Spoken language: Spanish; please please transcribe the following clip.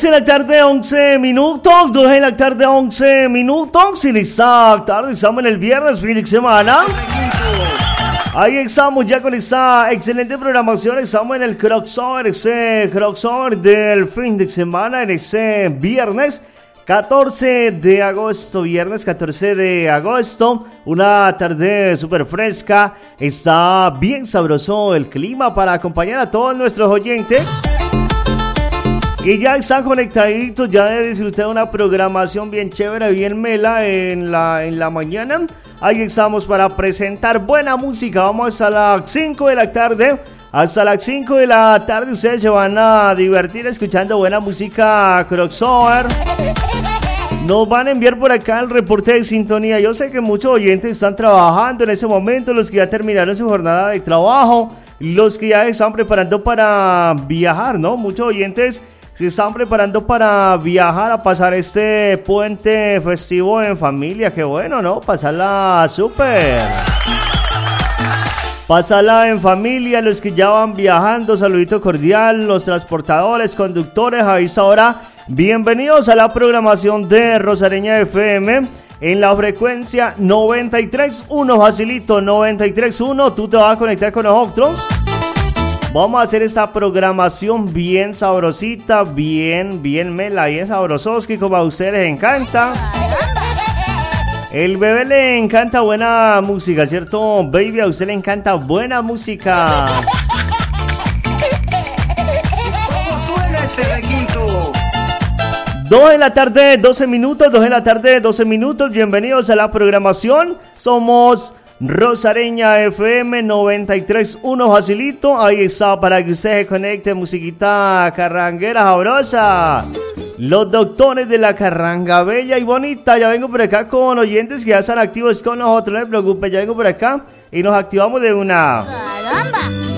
De la tarde, 11 minutos. 2 de la tarde, 11 minutos. Y tarde, estamos en el viernes, fin de semana. Ahí estamos ya con esa excelente programación. Estamos en el crossover, ese crossover del fin de semana, en ese viernes 14 de agosto, viernes 14 de agosto, una tarde súper fresca, está bien sabroso el clima para acompañar a todos nuestros oyentes que ya están conectaditos, ya de disfrutar de una programación bien chévere, bien mela en la mañana. Ahí estamos para presentar buena música, vamos hasta las 5 de la tarde. Hasta las 5 de la tarde ustedes se van a divertir escuchando buena música crossover. Nos van a enviar por acá el reporte de sintonía. Yo sé que muchos oyentes están trabajando en ese momento, los que ya terminaron su jornada de trabajo, los que ya están preparando para viajar, ¿no? Muchos oyentes se están preparando para viajar, a pasar este puente festivo en familia. Qué bueno, ¿no? Pasarla súper. Pásala en familia, los que ya van viajando, saludito cordial, los transportadores, conductores, a esta hora, bienvenidos a la programación de Rosareña FM en la frecuencia 93.1, facilito, 93.1, tú te vas a conectar con nosotros. Vamos a hacer esta programación bien sabrosita, bien mela, bien sabrososki, como a ustedes les encanta. El bebé le encanta buena música, ¿cierto? Baby, a usted le encanta buena música. ¿Cómo suena ese requinto? 2 de la tarde, 12 minutos, 2 de la tarde, 12 minutos. Bienvenidos a la programación. Somos Rosareña FM 93.1, facilito. Ahí está, para que usted se conecte, musiquita carranguera sabrosa. Los doctores de la carranga bella y bonita. Ya vengo por acá con oyentes que ya están activos con nosotros. No se preocupe, ya vengo por acá y nos activamos de una. ¡Caramba!